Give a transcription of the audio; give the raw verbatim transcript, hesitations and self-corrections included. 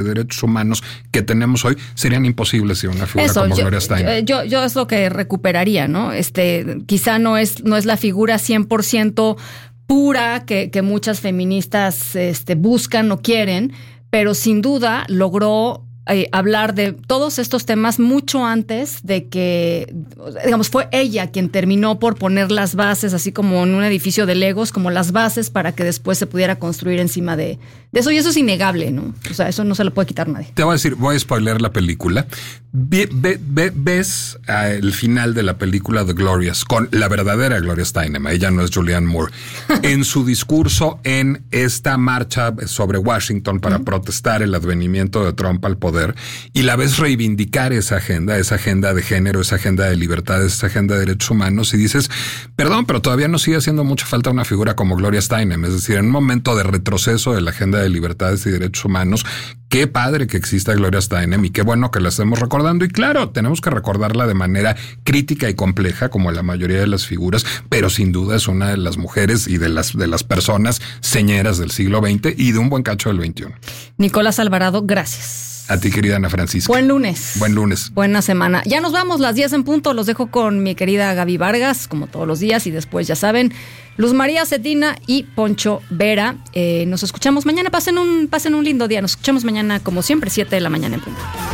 derechos humanos que tenemos hoy serían imposibles sin una figura Eso, como yo, Gloria Steinem. Yo, yo es lo que recuperaría, ¿no? Este, quizá no es, no es la figura cien por ciento pura que, que muchas feministas este, buscan o quieren, pero sin duda logró eh, hablar de todos estos temas mucho antes de que, digamos, fue ella quien terminó por poner las bases, así como en un edificio de Legos, como las bases para que después se pudiera construir encima de, de eso, y eso es innegable, ¿no? O sea, eso no se lo puede quitar nadie. Te voy a decir, voy a spoiler la película. Ve, ve, ve, ves uh, el final de la película The Glorious con la verdadera Gloria Steinem, ella no es Julianne Moore, en su discurso en esta marcha sobre Washington para uh-huh. protestar el advenimiento de Trump al poder, y la ves reivindicar esa agenda, esa agenda de género, esa agenda de libertades, esa agenda de derechos humanos, y dices, perdón, pero todavía nos sigue haciendo mucha falta una figura como Gloria Steinem. Es decir, en un momento de retroceso de la agenda de libertades y derechos humanos, qué padre que exista Gloria Steinem y qué bueno que la estemos recordando. Y claro, tenemos que recordarla de manera crítica y compleja, como la mayoría de las figuras, pero sin duda es una de las mujeres y de las, de las personas señeras del siglo veinte y de un buen cacho del veintiuno. Nicolás Alvarado, gracias. A ti, querida Ana Francisca. Buen lunes. Buen lunes. Buena semana. Ya nos vamos, las diez en punto. Los dejo con mi querida Gaby Vargas, como todos los días. Y después, ya saben, Luz María Cetina y Poncho Vera. Eh, nos escuchamos mañana. Pasen un, pasen un lindo día. Nos escuchamos mañana, como siempre, siete de la mañana en punto.